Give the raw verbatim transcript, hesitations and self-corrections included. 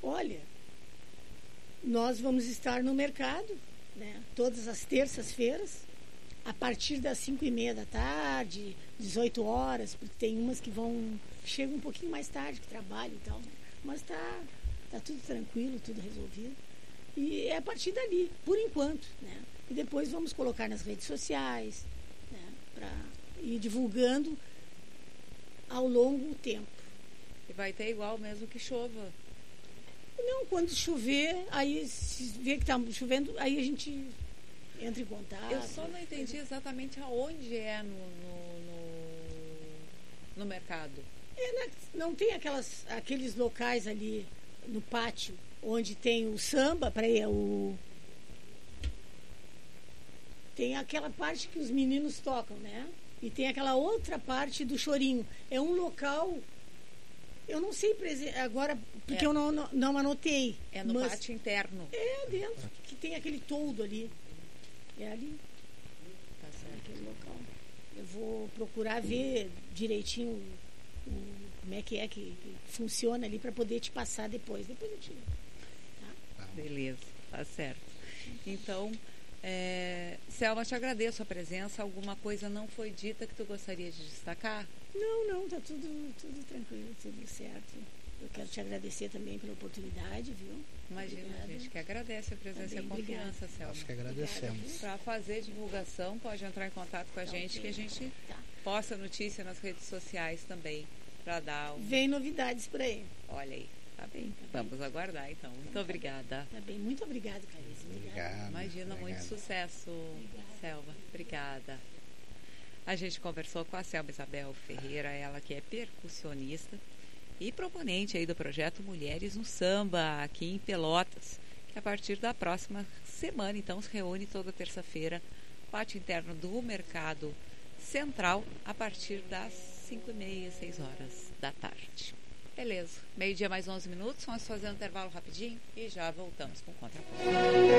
Olha, nós vamos estar no mercado, né, todas as terças-feiras, a partir das cinco e meia da tarde, dezoito horas, porque tem umas que vão, chegam um pouquinho mais tarde, que trabalham e tal, né? Mas tá, tá tudo tranquilo, tudo resolvido. E é a partir dali, por enquanto, né? E depois vamos colocar nas redes sociais, né, para ir divulgando ao longo do tempo. E vai ter igual mesmo que chova? Não, quando chover, aí se vê que está chovendo, aí a gente entra em contato. Eu só não entendi exatamente aonde é no, no, no, no mercado. É, né, não tem aquelas, aqueles locais ali no pátio, onde tem o samba, para o... Tem aquela parte que os meninos tocam, né? E tem aquela outra parte do chorinho. É um local... Eu não sei agora, porque é. eu não, não, não anotei. É no mas pátio interno. É dentro, que tem aquele toldo ali. É ali. Tá certo. Aquele local. Eu vou procurar ver direitinho o, como é que é que, que funciona ali para poder te passar depois. Depois eu te... Tá? Beleza, tá certo. Então, é, Selma, te agradeço a presença. Alguma coisa não foi dita que tu gostaria de destacar? Não, não, tá tudo, tudo tranquilo, tudo certo. Eu quero te agradecer também pela oportunidade, viu? Imagina, obrigada. A gente que agradece a presença também, e a confiança, obrigada. Selma. Acho que agradecemos. Para fazer divulgação, pode entrar em contato com a gente, okay. que a gente tá. posta notícia nas redes sociais também, para dar um... Vem novidades por aí. Olha aí, tá bem. Tá Vamos bem. aguardar, então. Muito tá obrigada. Tá bem, muito obrigada, Clarice. Obrigada. Imagina, obrigado. Muito sucesso, obrigada. Selma. Obrigada. A gente conversou com a Selma Isabel Ferreira, ela que é percussionista e proponente aí do projeto Mulheres no Samba, aqui em Pelotas, que a partir da próxima semana, então, se reúne toda terça-feira, pátio interno do Mercado Central, a partir das cinco e meia, seis horas da tarde. Beleza, meio-dia mais onze minutos, vamos fazer um intervalo rapidinho e já voltamos com o Contraponto.